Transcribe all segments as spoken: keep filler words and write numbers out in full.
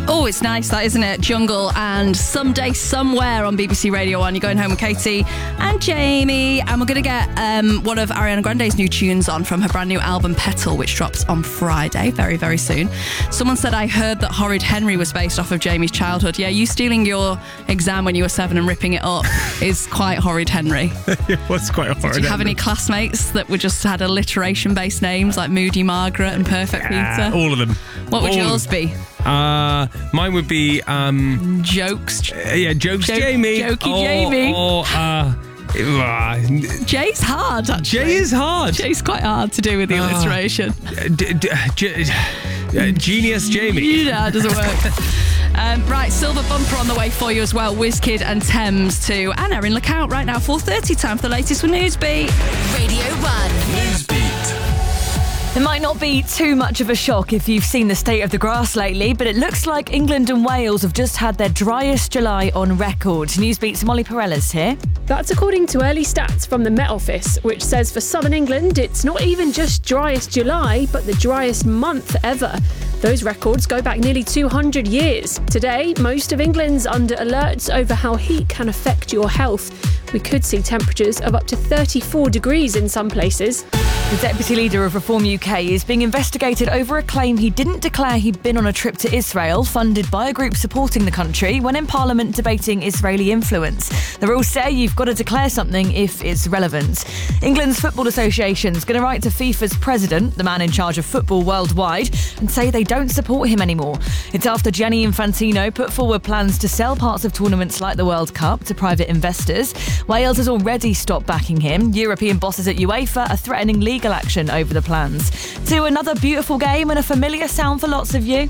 Oh, it's nice, that, isn't it? Jungle and Someday Somewhere on B B C Radio one. You're going home with Katie and Jamie, and we're going to get um, one of Ariana Grande's new tunes on from her brand new album Petal, which drops on Friday, very, very soon. Someone said, I heard that Horrid Henry was based off of Jamie's childhood. Yeah, you stealing your exam when you were seven and ripping it up is quite Horrid Henry. It was quite horrid. Did you have any classmates that were just had alliteration-based names like Moody Margaret and Perfect Uh, Peter? all of them. What would All yours be? Uh, mine would be um, Jokes. uh, yeah, jokes, Joke- Jamie. Jokey or, Jamie. Or uh, uh, Jay's hard, actually. Jay is hard. Jay's quite hard to do with the Ah. alliteration. D- d- J- uh, Genius Jamie. Yeah, it doesn't work. Um, right, silver bumper on the way for you as well. WizKid and Thames too. And Erin, look out right now. four thirty, time for the latest with Newsbeat. Radio one. Newsbeat. It might not be too much of a shock if you've seen the state of the grass lately, but it looks like England and Wales have just had their driest July on record. Newsbeat's Molly Perellas here. That's according to early stats from the Met Office, which says for southern England, it's not even just driest July, but the driest month ever. Those records go back nearly two hundred years. Today, most of England's under alerts over how heat can affect your health. We could see temperatures of up to thirty-four degrees in some places. The deputy leader of Reform U K is being investigated over a claim he didn't declare he'd been on a trip to Israel, funded by a group supporting the country, when in Parliament debating Israeli influence. The rules say you've got to declare something if it's relevant. England's Football Association is going to write to FIFA's president, the man in charge of football worldwide, and say they don't support him anymore. It's after Gianni Infantino put forward plans to sell parts of tournaments like the World Cup to private investors. Wales has already stopped backing him. European bosses at UEFA are threatening legal action over the plans. To another beautiful game and a familiar sound for lots of you.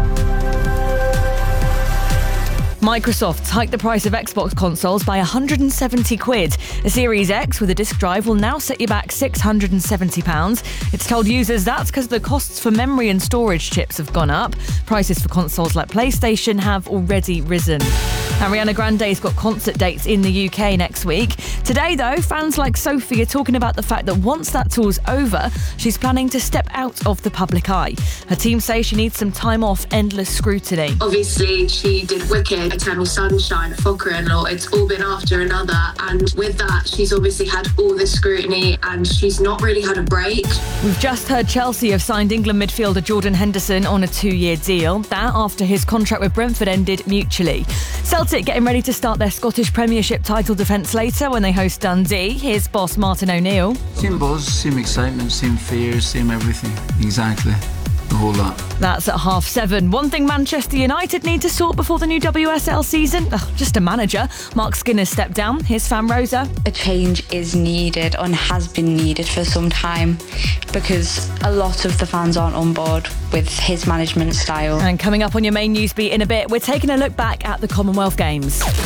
Microsoft hiked the price of Xbox consoles by one hundred seventy quid. A Series X with a disk drive will now set you back six hundred seventy pounds. It's told users that's because the costs for memory and storage chips have gone up. Prices for consoles like PlayStation have already risen. Ariana Grande's got concert dates in the U K next week. Today, though, fans like Sophie are talking about the fact that once that tour's over, she's planning to step out of the public eye. Her team say she needs some time off endless scrutiny. Obviously, she did Wicked, Eternal Sunshine, Father-in-Law. It's all been after another. And with that, she's obviously had all this scrutiny and she's not really had a break. We've just heard Chelsea have signed England midfielder Jordan Henderson on a two-year deal. That after his contract with Brentford ended mutually. Celtic getting ready to start their Scottish Premiership title defence later when they host Dundee. Here's boss Martin O'Neill. Same buzz, same excitement, same fears, same everything. Exactly. The whole lot. That's at half seven. One thing Manchester United need to sort before the new W S L season? Ugh, just a manager. Mark Skinner stepped down. Here's Fam Rosa. A change is needed and has been needed for some time because a lot of the fans aren't on board with his management style. And coming up on your main news beat in a bit, we're taking a look back at the Commonwealth Games.